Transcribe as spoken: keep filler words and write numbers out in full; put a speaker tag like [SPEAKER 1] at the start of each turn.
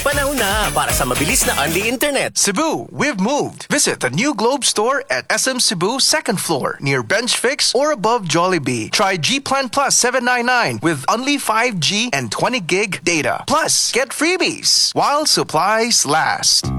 [SPEAKER 1] Panahon na para sa mabilis na unli internet.
[SPEAKER 2] Cebu, we've moved. Visit the new Globe store at S M Cebu second floor near Bench Fix or above Jollibee. Try G Plan Plus seven ninety-nine with only five G and twenty gig data. Plus, get freebies while supplies last.